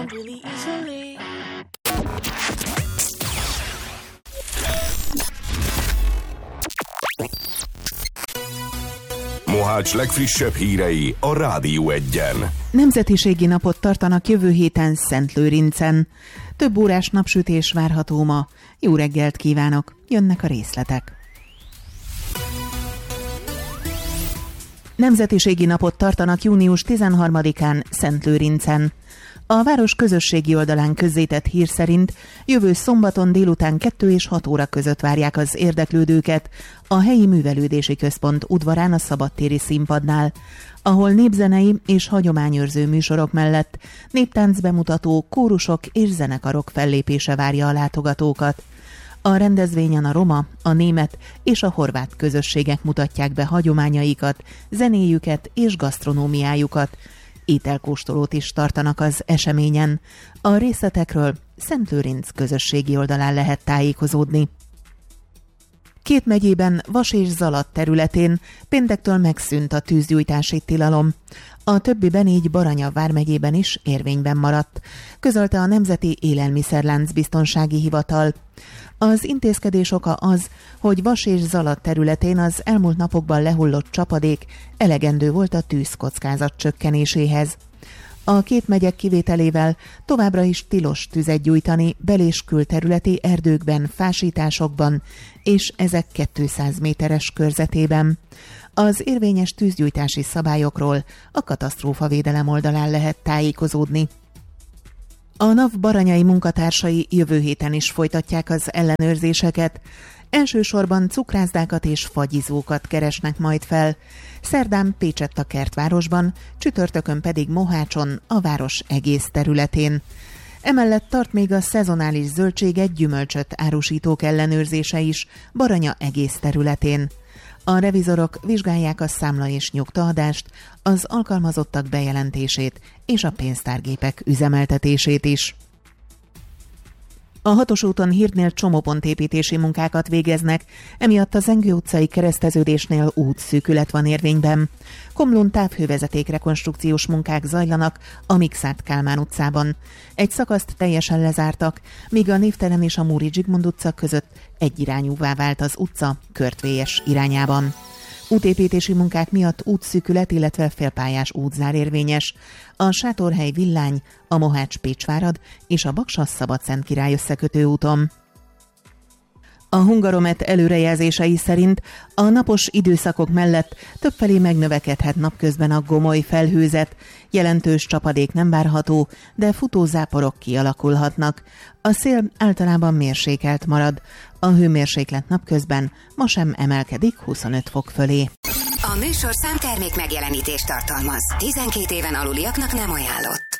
around really easily. Mohács legfrissebb hírei a Rádió Egyen. Nemzetiségi napot tartanak jövő héten Szentlőrincen. Több órás napsütés várható ma. Jó reggelt kívánok, jönnek a részletek. Nemzetiségi napot tartanak június 13-án Szentlőrincen. A város közösségi oldalán közzétett hír szerint jövő szombaton délután 2 és 6 óra között várják az érdeklődőket a helyi művelődési központ udvarán a szabadtéri színpadnál, ahol népzenei és hagyományőrző műsorok mellett néptánc bemutató, kórusok és zenekarok fellépése várja a látogatókat. A rendezvényen a roma, a német és a horvát közösségek mutatják be hagyományaikat, zenéjüket és gasztronómiájukat. Ételkóstolót is tartanak az eseményen. A részletekről Szentlőrinc közösségi oldalán lehet tájékozódni. 2 megyében, Vas és Zalat területén péntektől megszűnt a tűzgyújtási tilalom. A többiben, így Baranya vármegyében is érvényben maradt, közölte a Nemzeti Élelmiszerlánc Biztonsági Hivatal. Az intézkedés oka az, hogy Vas és Zalat területén az elmúlt napokban lehullott csapadék elegendő volt a tűzkockázat csökkenéséhez. A 2 megyek kivételével továbbra is tilos tüzet gyújtani bel- és külterületi erdőkben, fásításokban, és ezek 200 méteres körzetében. Az érvényes tűzgyújtási szabályokról a katasztrófavédelem oldalán lehet tájékozódni. A NAV baranyai munkatársai jövő héten is folytatják az ellenőrzéseket. Elsősorban cukrászdákat és fagyizókat keresnek majd fel. Szerdán Pécsett kertvárosban, csütörtökön pedig Mohácson, a város egész területén. Emellett tart még a szezonális zöldséget, gyümölcsöt árusítók ellenőrzése is Baranya egész területén. A revizorok vizsgálják a számla és nyugtaadást, az alkalmazottak bejelentését és a pénztárgépek üzemeltetését is. A 6-os úton Hirdnél csomópontépítési munkákat végeznek, emiatt a Zengő utcai kereszteződésnél útszűkület van érvényben. Komlón távhővezeték rekonstrukciós munkák zajlanak a Mikszáth Kálmán utcában. Egy szakaszt teljesen lezártak, míg a Névtelen és a Múri Zsigmond utca között egyirányúvá vált az utca Körtvélyes irányában. Útépítési munkák miatt útszűkület, illetve félpályás útzár érvényes. A Sátorhely Villány, a Mohács-Pécsvárad és a Baksa-Szabadszentkirály összekötő úton. A Hungaromet előrejelzései szerint a napos időszakok mellett többfelé megnövekedhet napközben a gomoly felhőzet, jelentős csapadék nem várható, de futózáporok kialakulhatnak. A szél általában mérsékelt marad. A hőmérséklet napközben ma sem emelkedik 25 fok fölé. A műsorszám termék megjelenítést tartalmaz. 12 éven aluliaknak nem ajánlott.